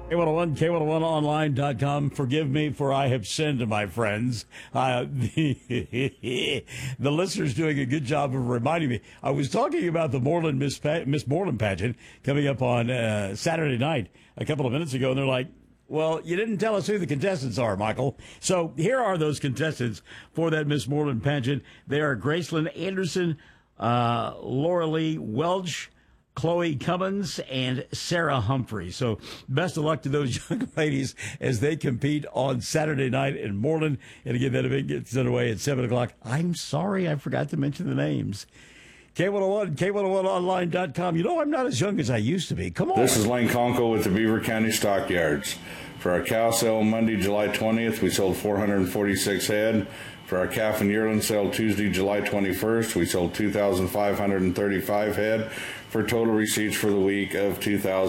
K101, K101online.com. Forgive me for I have sinned, my friends. The listener's doing a good job of reminding me. I was talking about the Moreland Miss Moreland pageant coming up on Saturday night a couple of minutes ago, and they're like, well, you didn't tell us who the contestants are, Michael. So here are those contestants for that Miss Moreland pageant. They are Gracelyn Anderson, Laura Lee Welch, Chloe Cummins, and Sarah Humphrey. So best of luck to those young ladies as they compete on Saturday night in Moreland. And again, that event gets underway at 7 o'clock. I'm sorry, I forgot to mention the names. K101, K101online.com. You know, I'm not as young as I used to be. Come on. This is Lane Conkle with the Beaver County Stockyards. For our cow sale Monday, July 20th, we sold 446 head. For our calf and yearling sale Tuesday, July 21st, we sold 2,535 head for total receipts for the week of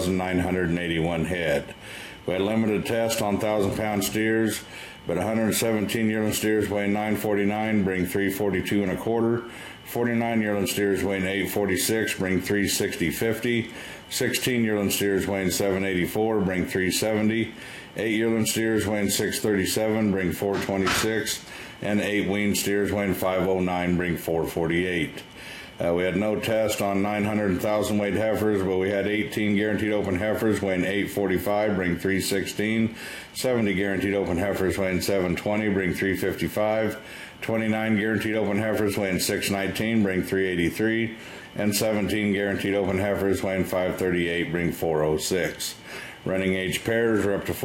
2,981 head. We had limited test on 1,000-pound steers, but 117 yearling steers weighing 949 bring 342 and a quarter. 49 yearling steers weighing 846 bring 360.50. 16 yearling steers weighing 784 bring 370. 8 yearling steers weighing 637 bring 426, and 8 wean steers weighing 509 bring 448. We had no test on 900 and 1,000 weight heifers, but we had 18 guaranteed open heifers weighing 845 bring 316, 70 guaranteed open heifers weighing 720 bring 355, 29 guaranteed open heifers weighing 619 bring 383, and 17 guaranteed open heifers weighing 538 bring 406. Running age pairs are up to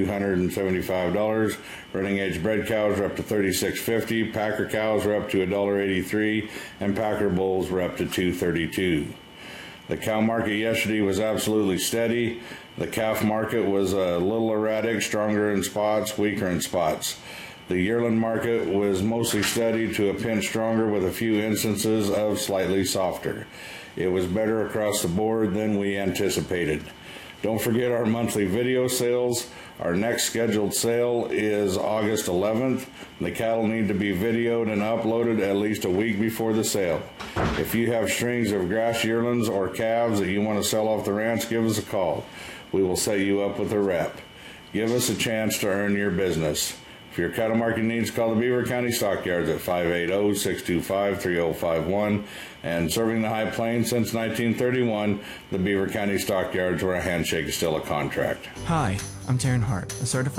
$4,275. Running age bred cows are up to $36.50. Packer cows are up to $1.83, and Packer bulls were up to $2.32. The cow market yesterday was absolutely steady. The calf market was a little erratic, stronger in spots, weaker in spots. The yearling market was mostly steady to a pinch stronger, with a few instances of slightly softer. It was better across the board than we anticipated. Don't forget our monthly video sales. Our next scheduled sale is August 11th. The cattle need to be videoed and uploaded at least a week before the sale. If you have strings of grass yearlings or calves that you want to sell off the ranch, give us a call. We will set you up with a rep. Give us a chance to earn your business. For your cattle market needs, call the Beaver County Stockyards at 580-625-3051. And serving the High Plains since 1931, the Beaver County Stockyards, where a handshake is still a contract. Hi, I'm Taryn Hart, a certified